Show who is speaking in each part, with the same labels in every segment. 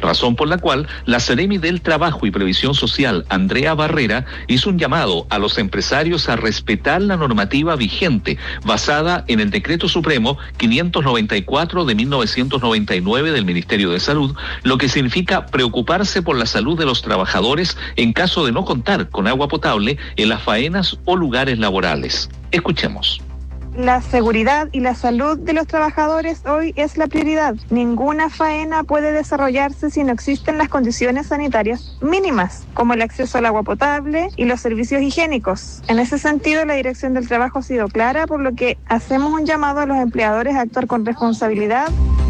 Speaker 1: razón por la cual la Seremi del Trabajo y Previsión Social, Andrea Barrera, hizo un llamado a los empresarios a respetar la normativa vigente, basada en el Decreto Supremo 594 de 1999 del Ministerio de Salud, lo que significa preocuparse por la salud de los trabajadores en caso de no contar con agua potable en las faenas o lugares laborales. Escuchemos.
Speaker 2: La seguridad y la salud de los trabajadores hoy es la prioridad. Ninguna faena puede desarrollarse si no existen las condiciones sanitarias mínimas, como el acceso al agua potable y los servicios higiénicos. En ese sentido, la Dirección del Trabajo ha sido clara, por lo que hacemos un llamado a los empleadores a actuar con responsabilidad.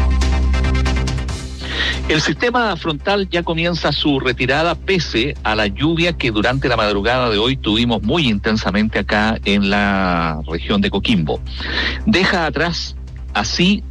Speaker 1: El sistema frontal ya comienza su retirada pese a la lluvia que durante la madrugada de hoy tuvimos muy intensamente acá en la región de Coquimbo. Deja atrás así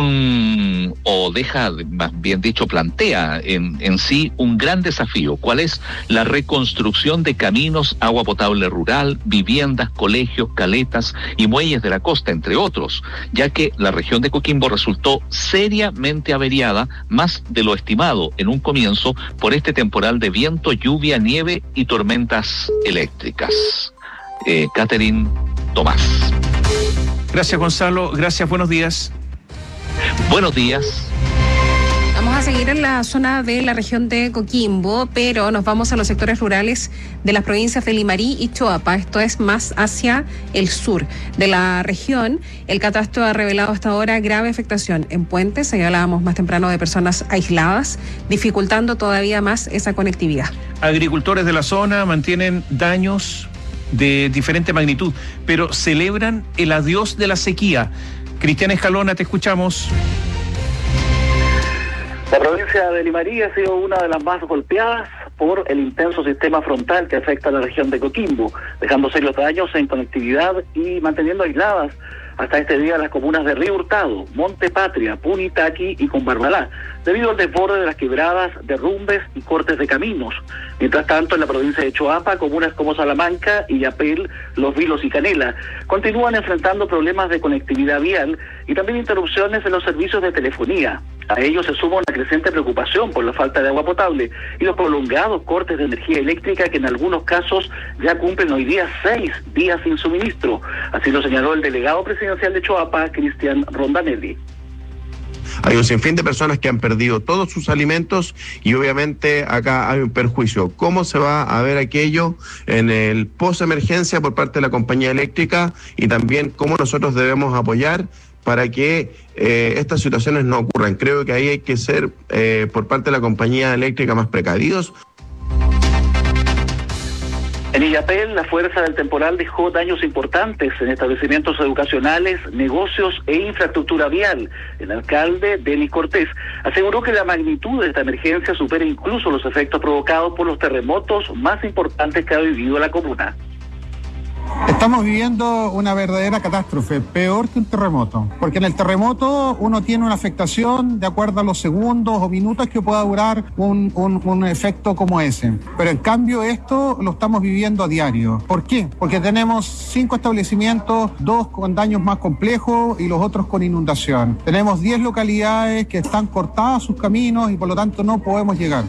Speaker 1: más bien dicho, plantea en sí un gran desafío. ¿Cuál es? La reconstrucción de caminos, agua potable rural, viviendas, colegios, caletas y muelles de la costa, entre otros, ya que la región de Coquimbo resultó seriamente averiada, más de lo estimado en un comienzo, por este temporal de viento, lluvia, nieve y tormentas eléctricas. Catherine Tomás.
Speaker 3: Gracias, Gonzalo. Gracias, buenos días.
Speaker 1: Buenos días.
Speaker 4: Vamos a seguir en la zona de la región de Coquimbo, pero nos vamos a los sectores rurales de las provincias de Limarí y Choapa. Esto es más hacia el sur de la región. El catastro ha revelado hasta ahora grave afectación en puentes. Ahí hablábamos más temprano de personas aisladas, dificultando todavía más esa conectividad.
Speaker 3: Agricultores de la zona mantienen daños de diferente magnitud, pero celebran el adiós de la sequía. Cristian Escalona, te escuchamos.
Speaker 5: La provincia de Limarí ha sido una de las más golpeadas por el intenso sistema frontal que afecta a la región de Coquimbo, dejando serios daños en conectividad y manteniendo aisladas hasta este día las comunas de Río Hurtado, Monte Patria, Punitaqui y Combarbalá, debido al desborde de las quebradas, derrumbes y cortes de caminos. Mientras tanto, en la provincia de Choapa, comunas como Salamanca, Illapel, Los Vilos y Canela continúan enfrentando problemas de conectividad vial y también interrupciones en los servicios de telefonía. A ello se suma una creciente preocupación por la falta de agua potable y los prolongados cortes de energía eléctrica que en algunos casos ya cumplen hoy día 6 días sin suministro. Así lo señaló el delegado presidencial de Choapa, Cristian Rondanelli.
Speaker 6: Hay un sinfín de personas que han perdido todos sus alimentos y obviamente acá hay un perjuicio. ¿Cómo se va a ver aquello en el post-emergencia por parte de la compañía eléctrica y también cómo nosotros debemos apoyar para que estas situaciones no ocurran? Creo que ahí hay que ser por parte de la compañía eléctrica más precavidos.
Speaker 5: En Illapel, la fuerza del temporal dejó daños importantes en establecimientos educacionales, negocios e infraestructura vial. El alcalde, Denis Cortés, aseguró que la magnitud de esta emergencia supera incluso los efectos provocados por los terremotos más importantes que ha vivido la comuna.
Speaker 7: Estamos viviendo una verdadera catástrofe, peor que un terremoto, porque en el terremoto uno tiene una afectación de acuerdo a los segundos o minutos que pueda durar un efecto como ese. Pero en cambio esto lo estamos viviendo a diario. ¿Por qué? Porque tenemos 5 establecimientos, 2 con daños más complejos y los otros con inundación. Tenemos 10 localidades que están cortadas sus caminos y por lo tanto no podemos llegar.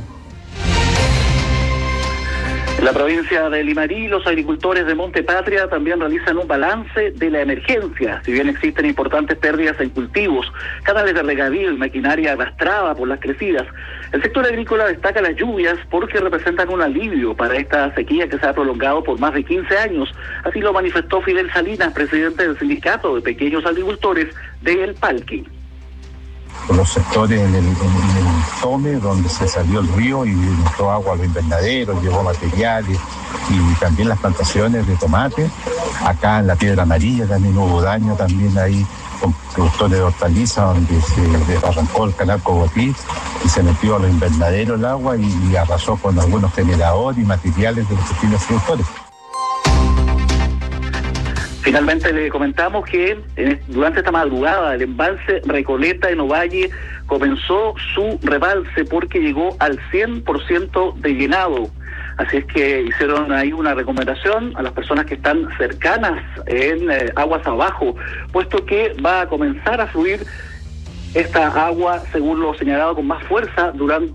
Speaker 5: En la provincia de Limarí, los agricultores de Monte Patria también realizan un balance de la emergencia. Si bien existen importantes pérdidas en cultivos, canales de regadío y maquinaria arrastrada por las crecidas, el sector agrícola destaca las lluvias porque representan un alivio para esta sequía que se ha prolongado por más de 15 años. Así lo manifestó Fidel Salinas, presidente del sindicato de pequeños agricultores de El Palqui.
Speaker 8: Los sectores en el Tome, donde se salió el río y entró agua a los invernaderos, llevó materiales y también las plantaciones de tomate. Acá en la Piedra Amarilla también hubo daño, también ahí con productores de hortalizas, donde se desbarrancó el canal Cogotí y se metió a los invernaderos el agua y arrasó con algunos generadores y materiales de los pequeños productores.
Speaker 5: Finalmente le comentamos que durante esta madrugada el embalse Recoleta en Ovalle comenzó su rebalse porque llegó al 100% de llenado. Así es que hicieron ahí una recomendación a las personas que están cercanas en aguas abajo, puesto que va a comenzar a fluir esta agua, según lo señalado, con más fuerza durante